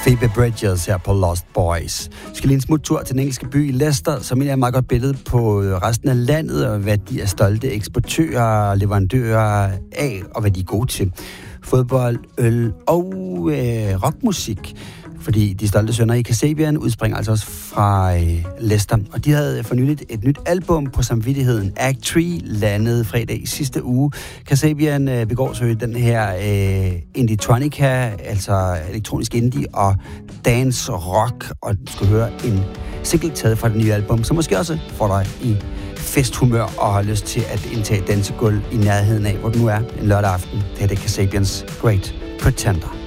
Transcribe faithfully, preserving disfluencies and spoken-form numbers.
Phoebe Bridgers her på Lost Boys. Vi skal lige en smut tur til den engelske by Leicester, som er et meget godt billede på resten af landet, og hvad de er stolte eksportører og leverandører af, og hvad de er gode til. Fodbold, øl og øh, rockmusik. Fordi de stolte sønner i Kasabian udspringer altså også fra øh, Leicester. Og de havde for nyligt et nyt album på samvittigheden. Act tre landede fredag i sidste uge. Kasabian øh, begår så den her øh, indie-tronica, altså elektronisk indie og dance rock. Og du skal høre en single taget fra det nye album, som måske også får dig i festhumør og har lyst til at indtage dansegulv i nærheden af, hvor du nu er en lørdag aften. Det her er Kasabians Great Pretender.